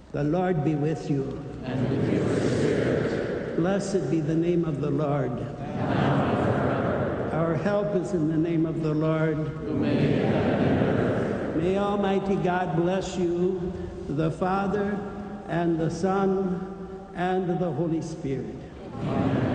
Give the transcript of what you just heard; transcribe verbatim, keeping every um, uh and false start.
The Lord be with you. And with your spirit. Blessed be the name of the Lord. Now, our help is in the name of the Lord. who made heaven and earth. May Almighty God bless you, the Father, and the Son, and the Holy Spirit. Amen.